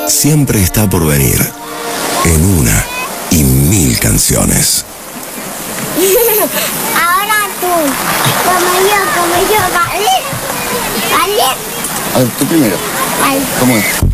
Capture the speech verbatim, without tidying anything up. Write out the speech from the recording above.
siempre está por venir, en una y mil canciones. Ahora tú, como yo, como yo, ¿vale? ¿Vale? A ver, tú primero. Vale. ¿Cómo es?